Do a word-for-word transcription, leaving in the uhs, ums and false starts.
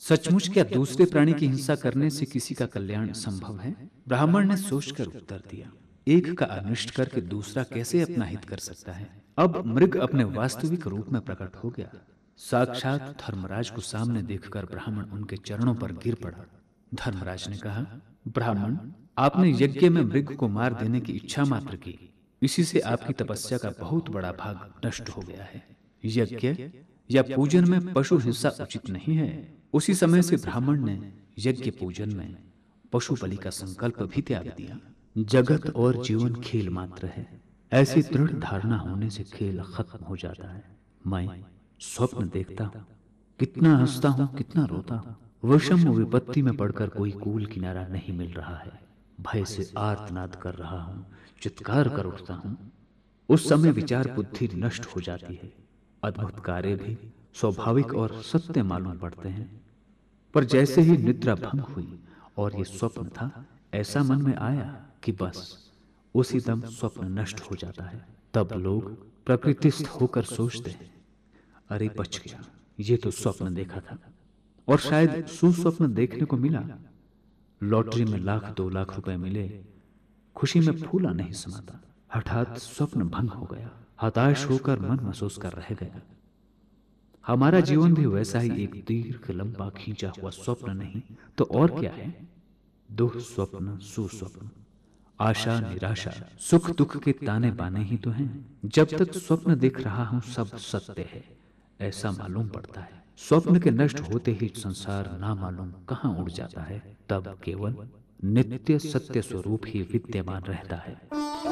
सचमुच क्या दूसरे प्राणी की हिंसा करने से किसी का कल्याण संभव है? ब्राह्मण ने सोचकर उत्तर दिया, एक का अनिष्ट करके दूसरा कैसे अपना हित कर सकता है? अब मृग अपने वास्तविक रूप में प्रकट हो गया। साक्षात धर्मराज को सामने देखकर ब्राह्मण उनके चरणों पर गिर पड़ा। धर्मराज ने कहा, ब्राह्मण, आपने यज्ञ में मृग को मार देने की इच्छा मात्र की, इसी से आपकी तपस्या का बहुत बड़ा भाग नष्ट हो गया है। यज्ञ या पूजन में पशु हिंसा उचित नहीं है। उसी समय से ब्राह्मण ने यज्ञ पूजन में पशु बलि का संकल्प भी त्याग दिया। जगत और जीवन खेल मात्र है, ऐसी दृढ़ धारणा होने से खेल खत्म हो जाता है। मैं स्वप्न देखता हूँ, कितना हंसता हूँ, कितना रोता हूँ। विषम विपत्ति में पड़कर कोई कूल किनारा नहीं मिल रहा है। भय से आर्तनाद कर रहा हूँ, चित्कार कर उठता हूँ। उस समय विचार बुद्धि नष्ट हो जाती है। अद्भुत कार्य भी स्वाभाविक और सत्य मालूम पड़ते हैं। पर जैसे ही निद्रा भंग हुई और ये स्वप्न था, ऐसा मन में आया कि बस उसी दम स्वप्न नष्ट हो जाता है। तब लोग प्रकृतिस्थ होकर सोचते हैं, अरे बच गया, ये तो स्वप्न देखा था, और शायद सुस्वप्न देखने को मिला। लॉटरी में लाख दो लाख रुपए मिले, खुशी में फूला नहीं समाता। हठात स्वप्न भंग हो गया। हताश होकर मन महसूस कर रह गया। हमारा जीवन भी वैसा ही एक दीर्घ लंबा खींचा हुआ स्वप्न नहीं तो और क्या है। दुःस्वप्न सुस्वप्न, आशा निराशा, सुख दुख के ताने बाने ही तो हैं। जब तक स्वप्न देख रहा हूं सब सत्य है, ऐसा मालूम पड़ता है। स्वप्न के नष्ट होते ही संसार ना मालूम कहां उड़ जाता है। तब केवल नित्य सत्य स्वरूप ही विद्यमान रहता है।